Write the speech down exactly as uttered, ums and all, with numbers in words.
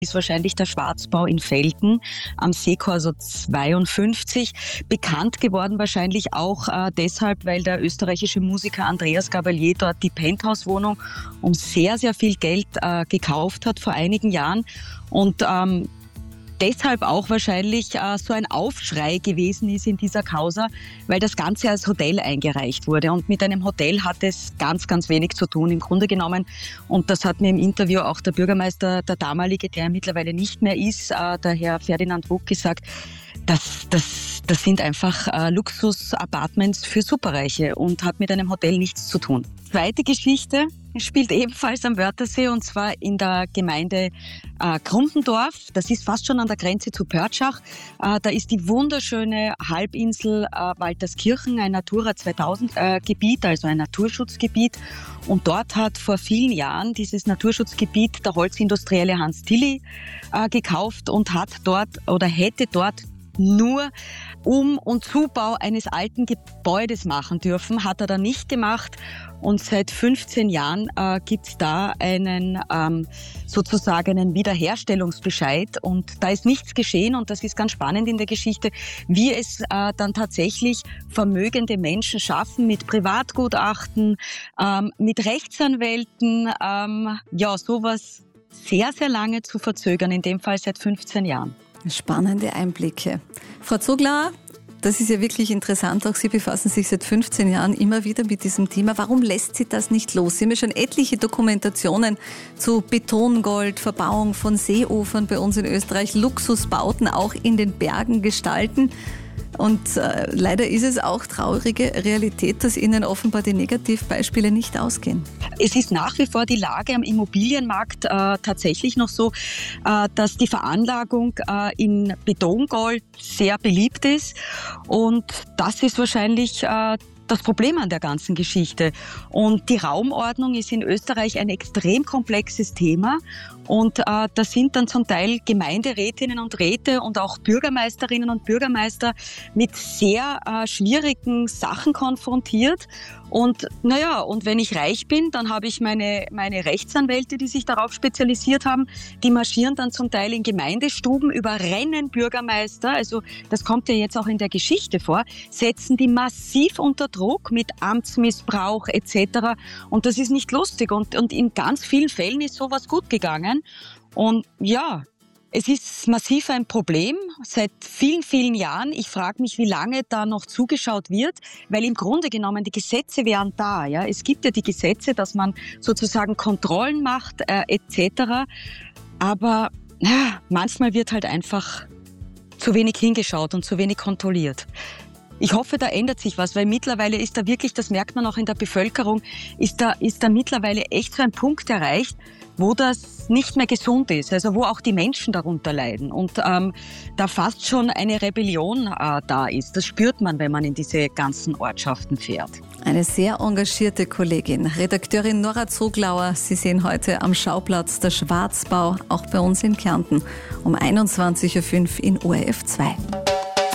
ist wahrscheinlich der Schwarzbau in Velten am Seekorso zweiundfünfzig. Bekannt geworden wahrscheinlich auch äh, deshalb, weil der österreichische Musiker Andreas Gabalier dort die Penthouse-Wohnung um sehr, sehr viel Geld äh, gekauft hat vor einigen Jahren. Und ähm, deshalb auch wahrscheinlich äh, so ein Aufschrei gewesen ist in dieser Causa, weil das Ganze als Hotel eingereicht wurde. Und mit einem Hotel hat es ganz, ganz wenig zu tun im Grunde genommen. Und das hat mir im Interview auch der Bürgermeister, der damalige, der mittlerweile nicht mehr ist, äh, der Herr Ferdinand Wuck, gesagt, das, das, das sind einfach äh, Luxus-Apartments für Superreiche und hat mit einem Hotel nichts zu tun. Zweite Geschichte spielt ebenfalls am Wörthersee und zwar in der Gemeinde äh, Grundendorf. Das ist fast schon an der Grenze zu Pörtschach. Äh, da ist die wunderschöne Halbinsel äh, Walterskirchen, ein Natura zweitausend äh, Gebiet, also ein Naturschutzgebiet. Und dort hat vor vielen Jahren dieses Naturschutzgebiet der Holzindustrielle Hans Tilly äh, gekauft und hat dort oder hätte dort nur Um- und Zubau eines alten Gebäudes machen dürfen, hat er dann nicht gemacht. Und seit fünfzehn Jahren äh, gibt es da einen ähm, sozusagen einen Wiederherstellungsbescheid. Und da ist nichts geschehen. Und das ist ganz spannend in der Geschichte, wie es äh, dann tatsächlich vermögende Menschen schaffen mit Privatgutachten, ähm, mit Rechtsanwälten, ähm, ja, sowas sehr, sehr lange zu verzögern, in dem Fall seit fünfzehn Jahren. Spannende Einblicke. Frau Zoglauer, das ist ja wirklich interessant. Auch Sie befassen sich seit fünfzehn Jahren immer wieder mit diesem Thema. Warum lässt Sie das nicht los? Sie haben ja schon etliche Dokumentationen zu Betongold, Verbauung von Seeufern bei uns in Österreich, Luxusbauten auch in den Bergen gestalten. Und äh, leider ist es auch traurige Realität, dass Ihnen offenbar die Negativbeispiele nicht ausgehen. Es ist nach wie vor die Lage am Immobilienmarkt äh, tatsächlich noch so, äh, dass die Veranlagung äh, in Betongold sehr beliebt ist. Und das ist wahrscheinlich äh, das Problem an der ganzen Geschichte. Und die Raumordnung ist in Österreich ein extrem komplexes Thema. Und äh, da sind dann zum Teil Gemeinderätinnen und Räte und auch Bürgermeisterinnen und Bürgermeister mit sehr äh, schwierigen Sachen konfrontiert. Und naja, und wenn ich reich bin, dann habe ich meine, meine Rechtsanwälte, die sich darauf spezialisiert haben, die marschieren dann zum Teil in Gemeindestuben, überrennen Bürgermeister, also das kommt ja jetzt auch in der Geschichte vor, setzen die massiv unter Druck mit Amtsmissbrauch et cetera. Und das ist nicht lustig. Und, und in ganz vielen Fällen ist sowas gut gegangen. Und ja, es ist massiv ein Problem seit vielen, vielen Jahren. Ich frage mich, wie lange da noch zugeschaut wird, weil im Grunde genommen die Gesetze wären da. Ja? Es gibt ja die Gesetze, dass man sozusagen Kontrollen macht äh, et cetera. Aber ja, manchmal wird halt einfach zu wenig hingeschaut und zu wenig kontrolliert. Ich hoffe, da ändert sich was, weil mittlerweile ist da wirklich, das merkt man auch in der Bevölkerung, ist da, ist da mittlerweile echt so ein Punkt erreicht, wo das nicht mehr gesund ist, also wo auch die Menschen darunter leiden und ähm, da fast schon eine Rebellion äh, da ist. Das spürt man, wenn man in diese ganzen Ortschaften fährt. Eine sehr engagierte Kollegin, Redakteurin Nora Zoglauer. Sie sehen heute am Schauplatz der Schwarzbau, auch bei uns in Kärnten, um einundzwanzig Uhr fünf in O R F zwei.